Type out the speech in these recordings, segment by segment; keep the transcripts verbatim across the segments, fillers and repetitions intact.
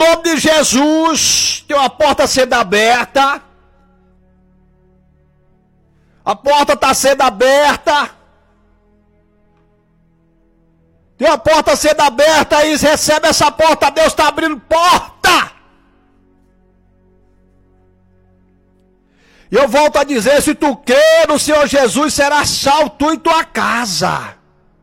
nome de Jesus, tem uma porta sendo aberta. A porta está sendo aberta. Tem uma porta sendo aberta aí, recebe essa porta, Deus está abrindo porta. E eu volto a dizer, se tu crê no Senhor Jesus, será salvo tu e tua casa.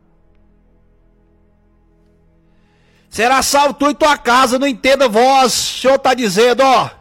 Será salvo tu e tua casa, não entenda a voz, o Senhor está dizendo, ó.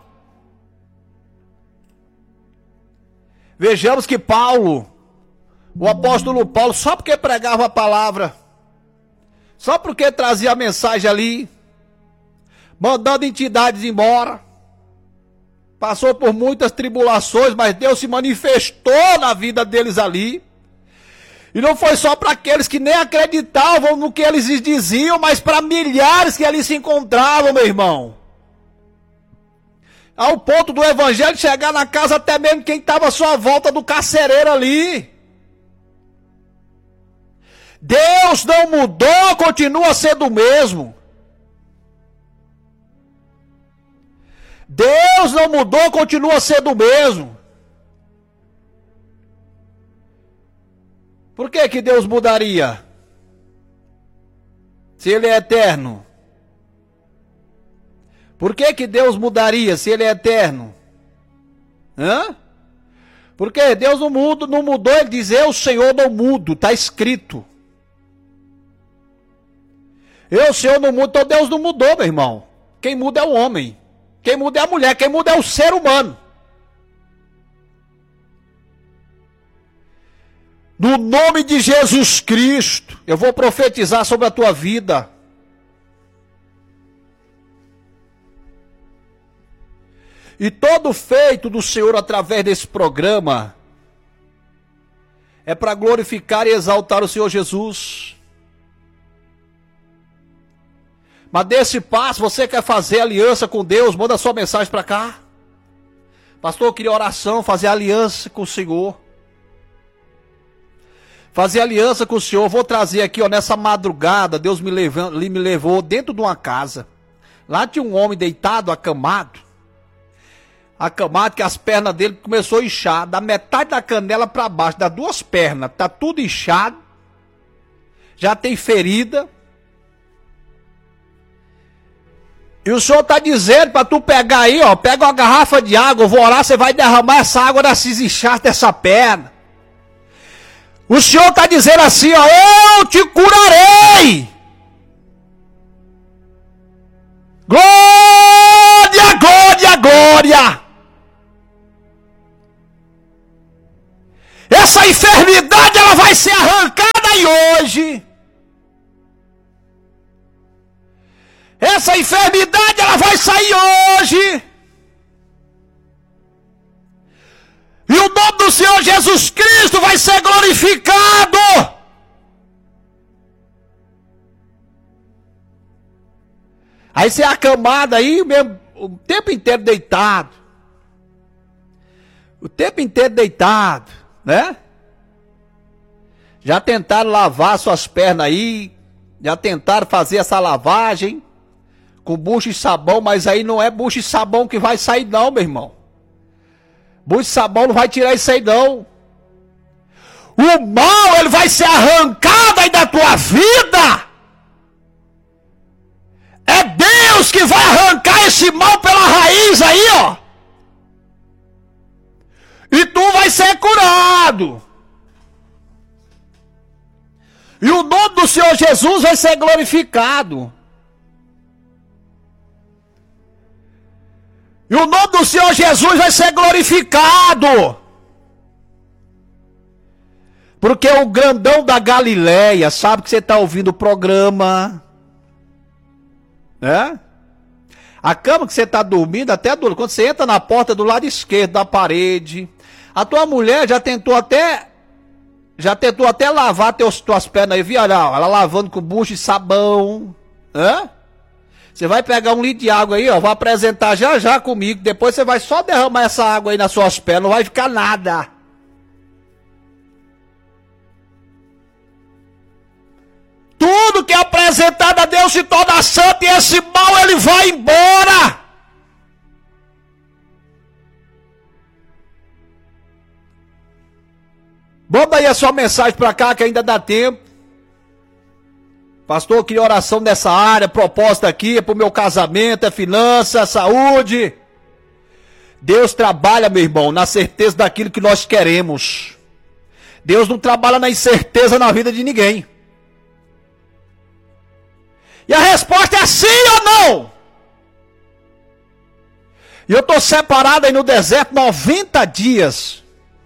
Vejamos que Paulo, o apóstolo Paulo, só porque pregava a palavra, só porque trazia a mensagem ali, mandando entidades embora, passou por muitas tribulações, mas Deus se manifestou na vida deles ali. E não foi só para aqueles que nem acreditavam no que eles diziam, mas para milhares que ali se encontravam, meu irmão. Ao ponto do evangelho chegar na casa até mesmo quem estava à sua volta do carcereiro ali. Deus não mudou, continua sendo o mesmo. Deus não mudou, continua sendo o mesmo. Por que que Deus mudaria? Se Ele é eterno. Por que que Deus mudaria se Ele é eterno? Hã? Porque Deus não muda, não mudou, Ele diz, eu, Senhor, não mudo, está escrito. Eu, Senhor, não mudo, então Deus não mudou, meu irmão. Quem muda é o homem. Quem muda é a mulher, quem muda é o ser humano. No nome de Jesus Cristo, eu vou profetizar sobre a tua vida. E todo feito do Senhor através desse programa é para glorificar e exaltar o Senhor Jesus. Mas desse passo, você quer fazer aliança com Deus, manda sua mensagem para cá. Pastor, eu queria oração, fazer aliança com o Senhor. Fazer aliança com o Senhor, vou trazer aqui, ó, nessa madrugada, Deus me levou, me levou dentro de uma casa. Lá tinha um homem deitado, acamado. Acamado, que as pernas dele começou a inchar, da metade da canela para baixo, das duas pernas, tá tudo inchado. Já tem ferida. E o Senhor está dizendo para tu pegar aí, ó, pega uma garrafa de água, eu vou orar, você vai derramar essa água nesses inchaços dessa perna. O Senhor está dizendo assim, ó, eu te curarei. Glória, glória, glória. Essa enfermidade, ela vai ser arrancada aí hoje. Essa enfermidade, ela vai sair hoje. E o nome do Senhor Jesus Cristo vai ser glorificado. Aí você é acamado aí, mesmo, o tempo inteiro deitado. O tempo inteiro deitado, né? Já tentaram lavar suas pernas aí. Já tentaram fazer essa lavagem com bucho e sabão, mas aí não é bucho e sabão que vai sair não, meu irmão. Bucho e sabão não vai tirar isso aí não. O mal, ele vai ser arrancado aí da tua vida. É Deus que vai arrancar esse mal pela raiz aí, ó. E tu vai ser curado. E o nome do Senhor Jesus vai ser glorificado. E o nome do Senhor Jesus vai ser glorificado. Porque o grandão da Galileia sabe que você está ouvindo o programa. Né? A cama que você está dormindo, até quando você entra na porta do lado esquerdo da parede. A tua mulher já tentou até... Já tentou até lavar teus, tuas pernas aí, viu? Olha, ela lavando com bucho e sabão. Hã? Você vai pegar um litro de água aí, ó, vai apresentar já já comigo. Depois você vai só derramar essa água aí nas suas pernas, não vai ficar nada. Tudo que é apresentado a Deus se torna santo e esse mal ele vai embora. Manda aí a sua mensagem para cá que ainda dá tempo. Pastor, eu queria oração nessa área, proposta aqui, é pro meu casamento, é finança, saúde. Deus trabalha, meu irmão, na certeza daquilo que nós queremos. Deus não trabalha na incerteza na vida de ninguém. E a resposta é sim ou não? E eu estou separado aí no deserto noventa dias.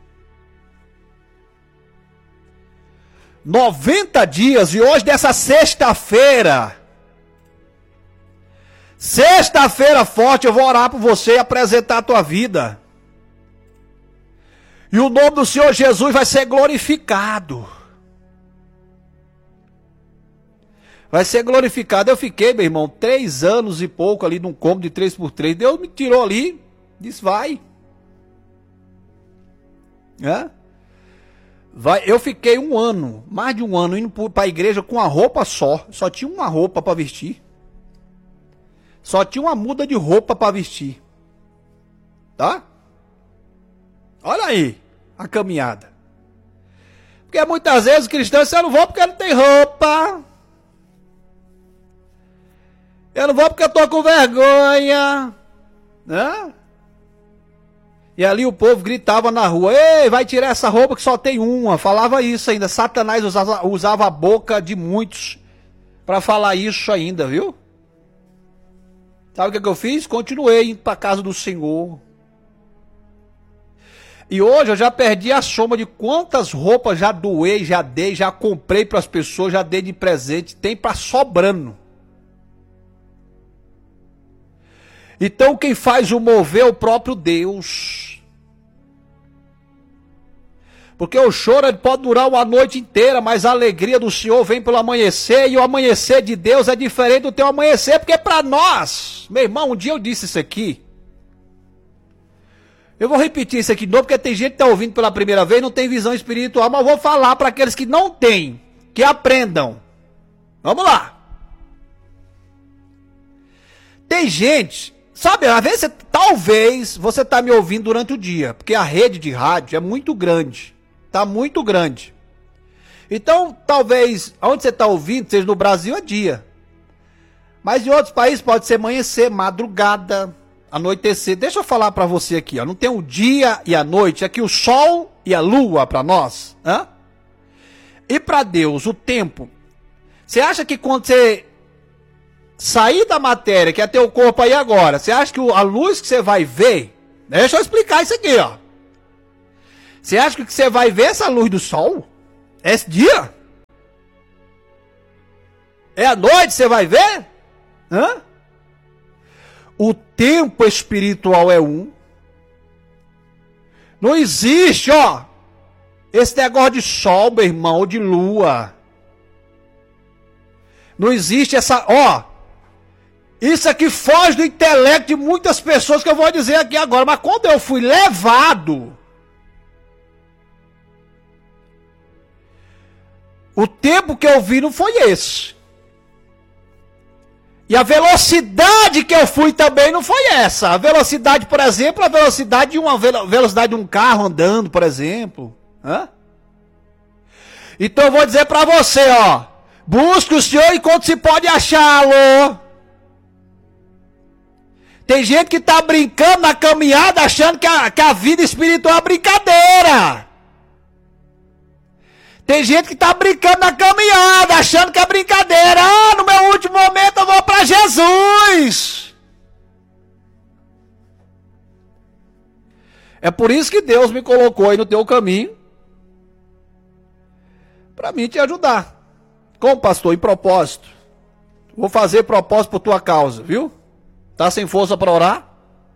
noventa dias, e hoje dessa sexta-feira, sexta-feira forte, eu vou orar por você e apresentar a tua vida. E o nome do Senhor Jesus vai ser glorificado. Vai ser glorificado. Eu fiquei, meu irmão, três anos e pouco ali num cômodo de três por três. Deus me tirou ali, disse vai. É? Vai, eu fiquei um ano, mais de um ano, indo para a igreja com uma roupa só. Só tinha uma roupa para vestir. Só tinha uma muda de roupa para vestir. Tá? Olha aí a caminhada. Porque muitas vezes os cristãos dizem, eu não vou porque não tem roupa. Eu não vou porque eu tô com vergonha. Né? E ali o povo gritava na rua, ei, vai tirar essa roupa que só tem uma. Falava isso ainda. Satanás usava, usava a boca de muitos para falar isso ainda, viu? Sabe o que, que eu fiz? Continuei indo para a casa do Senhor. E hoje eu já perdi a soma de quantas roupas já doei, já dei, já comprei para as pessoas, já dei de presente. Tem para sobrando. Então quem faz o mover é o próprio Deus. Porque o choro pode durar uma noite inteira, mas a alegria do Senhor vem pelo amanhecer, e o amanhecer de Deus é diferente do teu amanhecer, porque para nós, meu irmão, um dia eu disse isso aqui, eu vou repetir isso aqui de novo, porque tem gente que está ouvindo pela primeira vez, não tem visão espiritual, mas eu vou falar para aqueles que não têm, que aprendam. Vamos lá. Tem gente... Sabe, às vezes, talvez você está me ouvindo durante o dia, porque a rede de rádio é muito grande, está muito grande. Então, talvez, onde você está ouvindo, seja no Brasil, é dia. Mas em outros países pode ser amanhecer, madrugada, anoitecer. Deixa eu falar para você aqui, ó, não tem o dia e a noite, aqui o sol e a lua para nós. Hã? E para Deus, o tempo. Você acha que quando você... sair da matéria, que é teu corpo aí agora, você acha que a luz que você vai ver, deixa eu explicar isso aqui, ó. Você acha que você vai ver essa luz do sol? É esse dia? É a noite que você vai ver? Hã? O tempo espiritual é um. Não existe, ó, esse negócio de sol, meu irmão, ou de lua. Não existe essa, ó, isso aqui foge do intelecto de muitas pessoas que eu vou dizer aqui agora. Mas quando eu fui levado, o tempo que eu vi não foi esse. E a velocidade que eu fui também não foi essa. A velocidade, por exemplo, a velocidade de uma velocidade de um carro andando, por exemplo. Hã? Então eu vou dizer para você, ó. Busque o Senhor enquanto se pode achá-lo. Tem gente que está brincando na caminhada achando que a, que a vida espiritual é brincadeira. Tem gente que está brincando na caminhada achando que é brincadeira. Ah, no meu último momento eu vou para Jesus. É por isso que Deus me colocou aí no teu caminho. Para mim te ajudar. Como pastor, em propósito. Vou fazer propósito por tua causa, viu? Tá sem força para orar?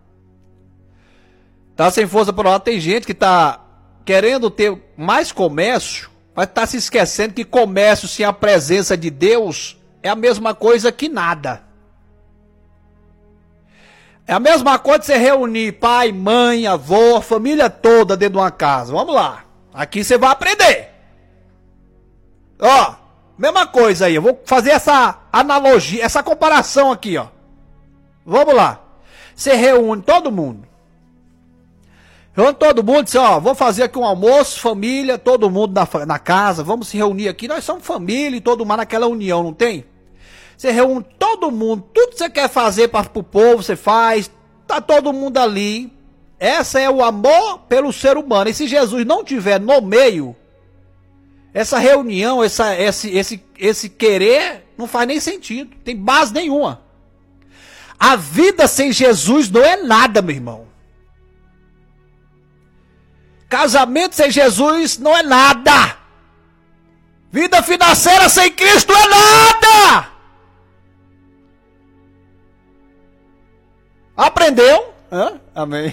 Tá sem força para orar? Tem gente que tá querendo ter mais comércio, mas tá se esquecendo que comércio sem a presença de Deus é a mesma coisa que nada. É a mesma coisa de você reunir pai, mãe, avô, família toda dentro de uma casa. Vamos lá. Aqui você vai aprender. Ó, mesma coisa aí. Eu vou fazer essa analogia, essa comparação aqui, ó. Vamos lá. Você reúne todo mundo. Eu todo mundo disse, ó, vou fazer aqui um almoço, família, todo mundo na, na casa, vamos se reunir aqui, nós somos família e todo mundo naquela união, não tem? Você reúne todo mundo, tudo que você quer fazer para o povo, você faz, tá todo mundo ali. Essa é o amor pelo ser humano. E se Jesus não tiver no meio, essa reunião, essa, esse, esse, esse querer, não faz nem sentido, tem base nenhuma. A vida sem Jesus não é nada, meu irmão. Casamento sem Jesus não é nada. Vida financeira sem Cristo é nada. Aprendeu? Hã? Amém.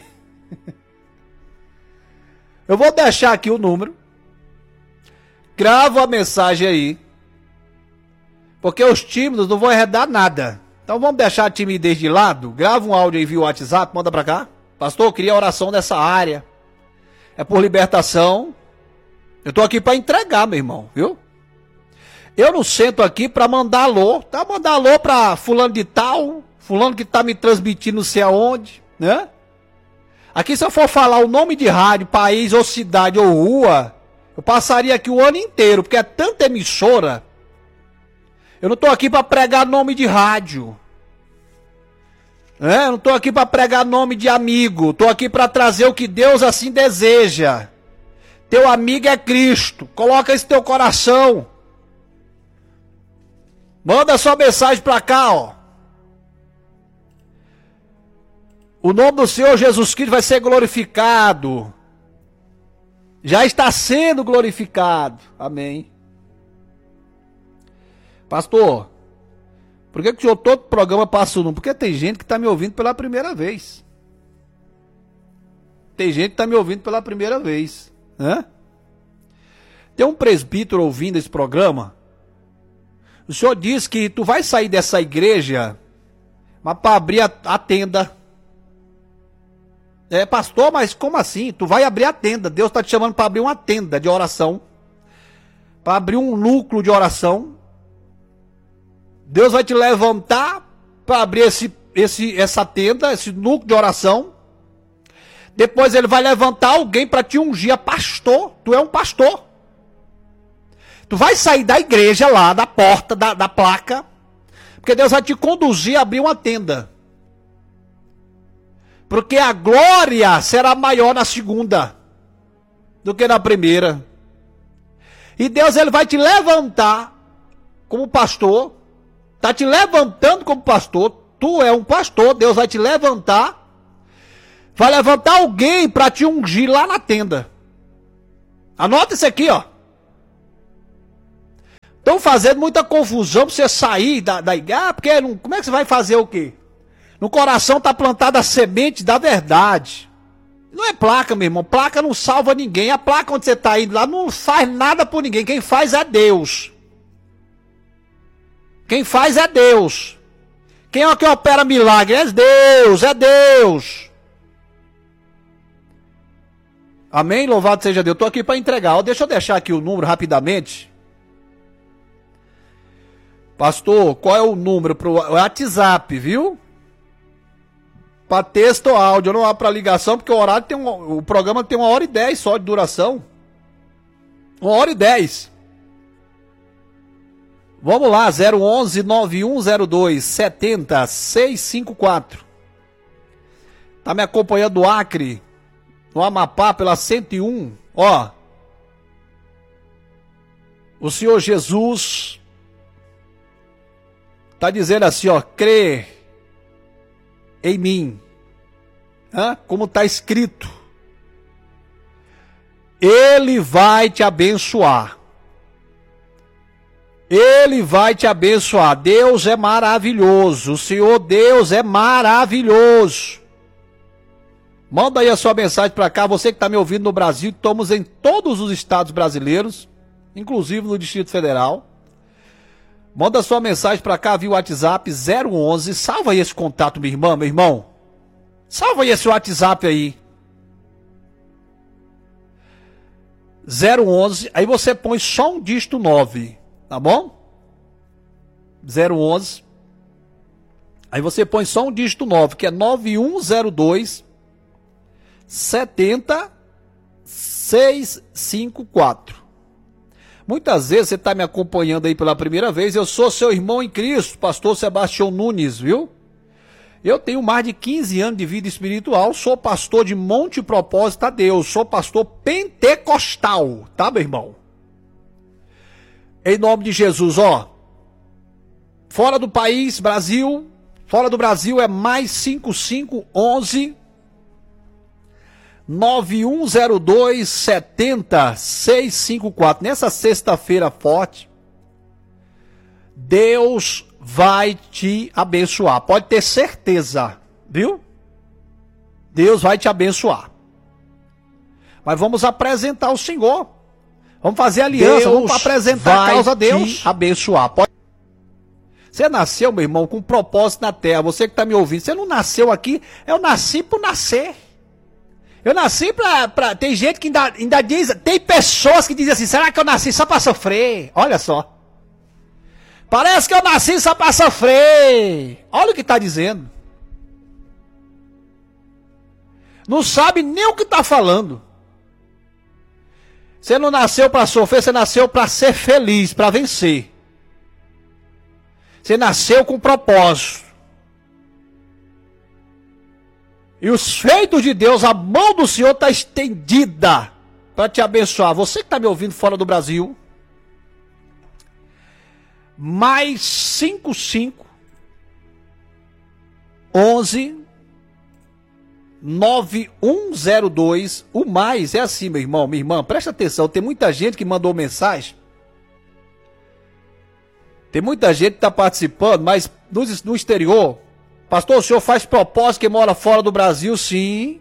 Eu vou deixar aqui o número. Gravo a mensagem aí. Porque os tímidos não vão arredar nada. Então vamos deixar a timidez de lado. Grava um áudio aí via WhatsApp, manda pra cá. Pastor, eu queria oração nessa área. É por libertação. Eu tô aqui para entregar, meu irmão, viu? Eu não sento aqui para mandar alô. Tá, mandar alô pra fulano de tal, fulano que tá me transmitindo não sei aonde, né? Aqui se eu for falar o nome de rádio, país ou cidade ou rua, eu passaria aqui o ano inteiro, porque é tanta emissora. Eu não tô aqui para pregar nome de rádio. É, eu não estou aqui para pregar nome de amigo. Estou aqui para trazer o que Deus assim deseja. Teu amigo é Cristo. Coloca esse teu coração. Manda sua mensagem para cá, ó. O nome do Senhor Jesus Cristo vai ser glorificado. Já está sendo glorificado. Amém. Pastor, por que, que o senhor todo programa passa o número? Porque tem gente que está me ouvindo pela primeira vez. Tem gente que está me ouvindo pela primeira vez. Né? Tem um presbítero ouvindo esse programa. O senhor diz que tu vai sair dessa igreja, mas para abrir a, a tenda. É, pastor, mas como assim? Tu vai abrir a tenda. Deus está te chamando para abrir uma tenda de oração. Para abrir um núcleo de oração. Deus vai te levantar para abrir esse, esse, essa tenda, esse núcleo de oração. Depois ele vai levantar alguém para te ungir a pastor. Tu é um pastor. Tu vai sair da igreja lá, da porta, da, da placa. Porque Deus vai te conduzir a abrir uma tenda. Porque a glória será maior na segunda do que na primeira. E Deus ele vai te levantar como pastor. Está te levantando como pastor. Tu é um pastor. Deus vai te levantar. Vai levantar alguém para te ungir lá na tenda. Anota isso aqui, ó. Estão fazendo muita confusão para você sair da, da igreja. Ah, porque não, como é que você vai fazer o quê? No coração está plantada a semente da verdade. Não é placa, meu irmão. Placa não salva ninguém. A placa onde você está indo lá não faz nada por ninguém. Quem faz é Deus. Quem faz é Deus. Quem é o que opera milagre? É Deus, é Deus. Amém? Louvado seja Deus. Estou aqui para entregar. Deixa eu deixar aqui o número rapidamente. Pastor, qual é o número para o WhatsApp, viu? Para texto ou áudio. Eu não abro para ligação, porque o horário tem um, o programa tem uma hora e dez só de duração. Uma hora e dez. Vamos lá, zero onze, nove um zero dois, sete zero seis cinco quatro. Tá me acompanhando do Acre, no Amapá, pela cento e um. Ó, o Senhor Jesus tá dizendo assim, ó, crê em mim. Hã? Como tá escrito. Ele vai te abençoar. Ele vai te abençoar. Deus é maravilhoso. O Senhor Deus é maravilhoso. Manda aí a sua mensagem para cá. Você que está me ouvindo no Brasil. Estamos em todos os estados brasileiros. Inclusive no Distrito Federal. Manda a sua mensagem para cá via WhatsApp zero onze. Salva aí esse contato, minha irmã, meu irmão. Salva aí esse WhatsApp aí. zero onze. Aí você põe só um dígito nove. Tá bom? zero onze. Aí você põe só um dígito nove, que é nove um zero dois, setenta, seiscentos e cinquenta e quatro. Muitas vezes você está me acompanhando aí pela primeira vez, eu sou seu irmão em Cristo, pastor Sebastião Nunes, viu? Eu tenho mais de quinze anos de vida espiritual, sou pastor de Monte Propósito a Deus, sou pastor pentecostal, tá, meu irmão? Em nome de Jesus, ó, fora do país, Brasil, fora do Brasil é mais cinco cinco onze nove um zero dois setenta seiscentos e cinquenta e quatro. Nessa sexta-feira forte, Deus vai te abençoar. Pode ter certeza, viu? Deus vai te abençoar. Mas vamos apresentar o Senhor. Vamos fazer aliança, Deus vamos apresentar a causa a Deus. Te abençoar. Pode... Você nasceu, meu irmão, com um propósito na terra. Você que está me ouvindo, você não nasceu aqui. Eu nasci por nascer. Eu nasci pra, pra... Tem gente que ainda, ainda diz... Tem pessoas que dizem assim, será que eu nasci só pra sofrer? Olha só. Parece que eu nasci só pra sofrer. Olha o que está dizendo. Não sabe nem o que está falando. Você não nasceu para sofrer, você nasceu para ser feliz, para vencer. Você nasceu com propósito. E os feitos de Deus, a mão do Senhor está estendida para te abençoar. Você que está me ouvindo fora do Brasil, mais cinco cinco onze nove um zero dois. O mais é assim, meu irmão, minha irmã, presta atenção. Tem muita gente que mandou mensagem. Tem muita gente que está participando, mas no, no exterior. Pastor, o senhor faz propósito que mora fora do Brasil? Sim.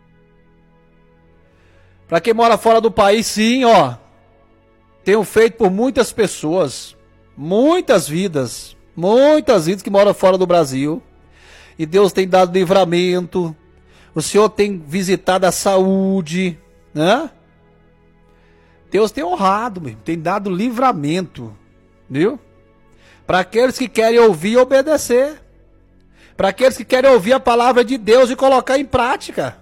Para quem mora fora do país, sim, ó. Tenho feito por muitas pessoas. Muitas vidas. Muitas vidas que moram fora do Brasil. E Deus tem dado livramento. O Senhor tem visitado a saúde, né? Deus tem honrado, meu, tem dado livramento, viu? Para aqueles que querem ouvir e obedecer. Para aqueles que querem ouvir a palavra de Deus e colocar em prática.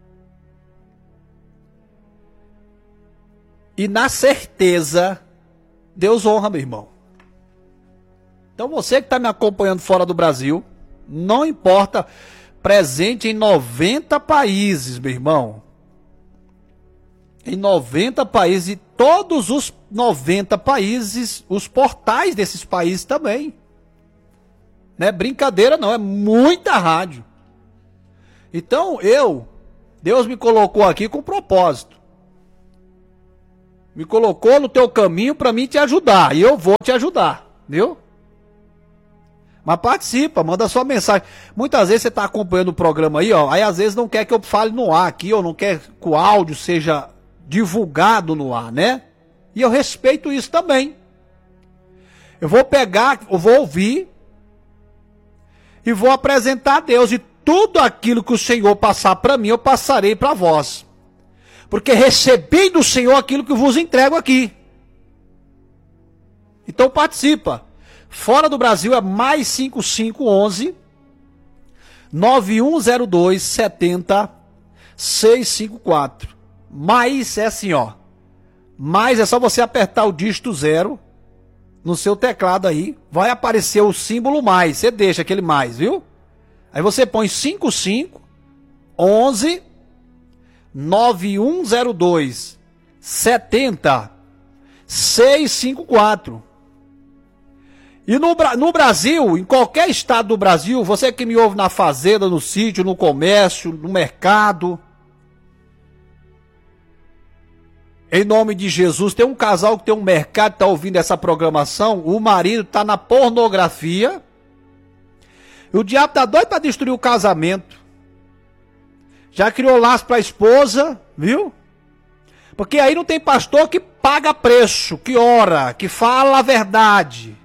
E na certeza, Deus honra, meu irmão. Então você que está me acompanhando fora do Brasil, não importa, presente em noventa países, meu irmão. Em noventa países, e todos os noventa países, os portais desses países também. Não é brincadeira não, é muita rádio. Então eu, Deus me colocou aqui com propósito. Me colocou no teu caminho para mim te ajudar, e eu vou te ajudar, viu? Mas participa, manda sua mensagem. Muitas vezes você está acompanhando o programa aí, ó, aí às vezes não quer que eu fale no ar aqui, ou não quer que o áudio seja divulgado no ar, né? E eu respeito isso também. Eu vou pegar, eu vou ouvir e vou apresentar a Deus, e tudo aquilo que o Senhor passar para mim, eu passarei para vós. Porque recebi do Senhor aquilo que vos entrego aqui. Então participa. Fora do Brasil é mais cinco cinco onze nove um zero dois setenta seiscentos e cinquenta e quatro. Mais é assim, ó. Mais é só você apertar o dígito zero no seu teclado aí, vai aparecer o símbolo mais, você deixa aquele mais, viu? Aí você põe cinco cinco onze nove um zero dois setenta seiscentos e cinquenta e quatro. E no, no Brasil, em qualquer estado do Brasil, você que me ouve na fazenda, no sítio, no comércio, no mercado, em nome de Jesus, tem um casal que tem um mercado, está ouvindo essa programação, o marido está na pornografia, e o diabo está doido para destruir o casamento. Já criou laço para a esposa, viu? Porque aí não tem pastor que paga preço, que ora, que fala a verdade.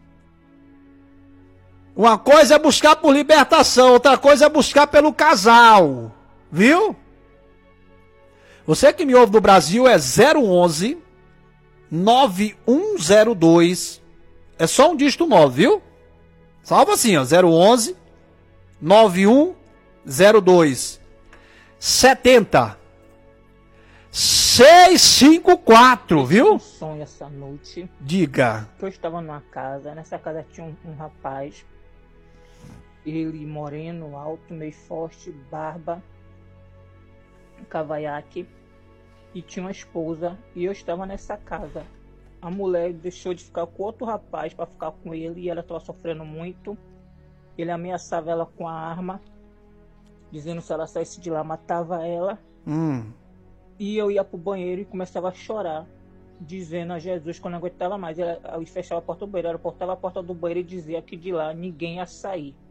Uma coisa é buscar por libertação, outra coisa é buscar pelo casal, viu? Você que me ouve no Brasil é zero onze nove um zero dois, é só um dígito nove, viu? Salva assim, ó, zero onze nove um zero dois setenta. seiscentos e cinquenta e quatro, viu? Um sonho essa noite. Diga. Que eu estava numa casa. Nessa casa tinha um, um rapaz. Ele moreno, alto, meio forte, barba, cavanhaque. E tinha uma esposa. E eu estava nessa casa. A mulher deixou de ficar com outro rapaz para ficar com ele. E ela estava sofrendo muito. Ele ameaçava ela com a arma, dizendo que se ela saísse de lá, matava ela. Hum. E eu ia pro banheiro e começava a chorar, dizendo a Jesus que eu não aguentava mais. Eu fechava a porta do banheiro, ela portava a porta do banheiro e dizia que de lá ninguém ia sair.